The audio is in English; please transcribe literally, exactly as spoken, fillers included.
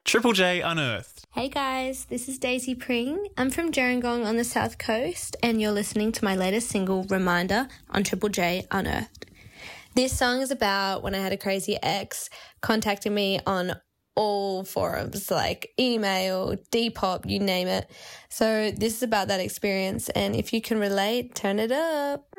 Triple J Unearthed. Hey guys, this is Daisy Pring. I'm from Gerringong on the south coast, and you're listening to my latest single, Reminder, on Triple J Unearthed. This song is about when I had a crazy ex contacting me on all forums, like email, Depop, you name it. So this is about that experience, and if you can relate, turn it up.